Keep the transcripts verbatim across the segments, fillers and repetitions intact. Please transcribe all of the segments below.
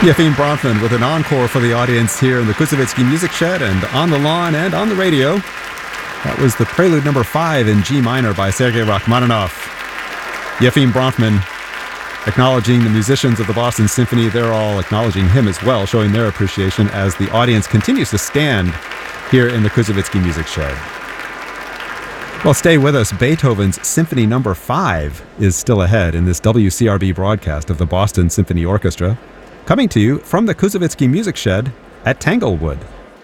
Yefim Bronfman with an encore for the audience here in the Kuzovitsky Music Shed and on the lawn and on the radio. That was the Prelude number five in G minor by Sergei Rachmaninoff. Yefim Bronfman acknowledging the musicians of the Boston Symphony. They're all acknowledging him as well, showing their appreciation as the audience continues to stand here in the Kuzovitsky Music Shed. Well, stay with us. Beethoven's Symphony number five is still ahead in this W C R B broadcast of the Boston Symphony Orchestra, coming to you from the Kuzovitsky Music Shed at Tanglewood.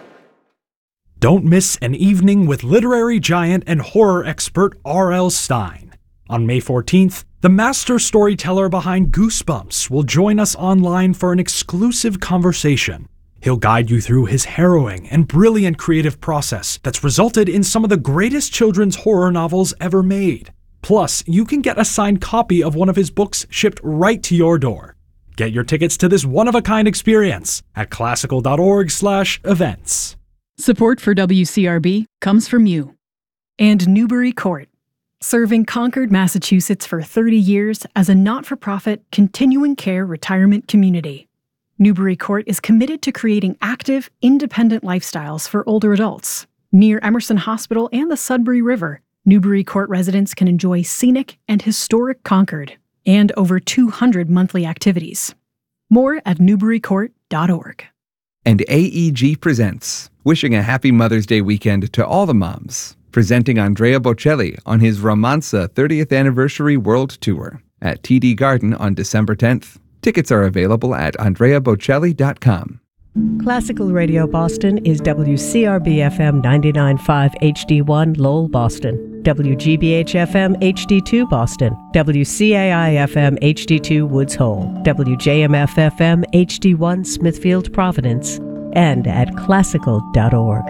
Don't miss an evening with literary giant and horror expert R L. Stine. On May fourteenth, the master storyteller behind Goosebumps will join us online for an exclusive conversation. He'll guide you through his harrowing and brilliant creative process that's resulted in some of the greatest children's horror novels ever made. Plus, you can get a signed copy of one of his books shipped right to your door. Get your tickets to this one-of-a-kind experience at classical.org slash events. Support for W C R B comes from you and Newbury Court, serving Concord, Massachusetts for thirty years as a not-for-profit continuing care retirement community. Newbury Court is committed to creating active, independent lifestyles for older adults. Near Emerson Hospital and the Sudbury River, Newbury Court residents can enjoy scenic and historic Concord and over two hundred monthly activities. More at newbury court dot org. And A E G presents, wishing a happy Mother's Day weekend to all the moms, presenting Andrea Bocelli on his Romanza thirtieth Anniversary World Tour at T D Garden on December tenth. Tickets are available at andrea bocelli dot com. Classical Radio Boston is W C R B F M ninety-nine point five H D one Lowell, Boston, W G B H F M H D two Boston, W C A I F M H D two Woods Hole, W J M F F M H D one Smithfield, Providence, and at classical dot org.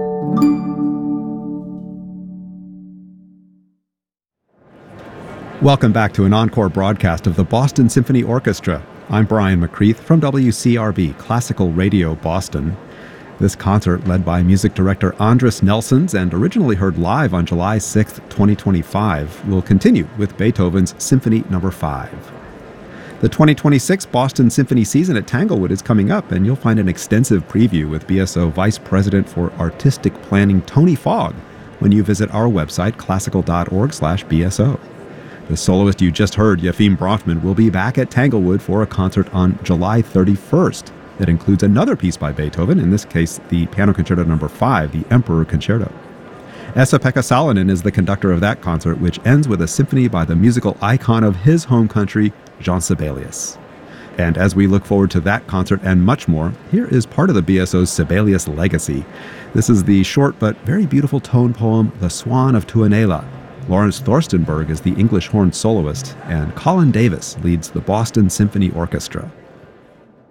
Welcome back to an encore broadcast of the Boston Symphony Orchestra. I'm Brian McCreath from W C R B, Classical Radio Boston. This concert, led by music director Andras Nelsons and originally heard live on July sixth, twenty twenty-five, will continue with Beethoven's Symphony number five. The twenty twenty-six Boston Symphony season at Tanglewood is coming up, and you'll find an extensive preview with B S O Vice President for Artistic Planning Tony Fogg when you visit our website, classical dot org slash B S O. The soloist you just heard, Yefim Bronfman, will be back at Tanglewood for a concert on July thirty-first that includes another piece by Beethoven, in this case the Piano Concerto number five, the Emperor Concerto. Esa-Pekka Salonen is the conductor of that concert, which ends with a symphony by the musical icon of his home country, Jean Sibelius. And as we look forward to that concert and much more, here is part of the B S O's Sibelius legacy. This is the short but very beautiful tone poem, The Swan of Tuonela. Lawrence Thorstenberg is the English horn soloist, and Colin Davis leads the Boston Symphony Orchestra.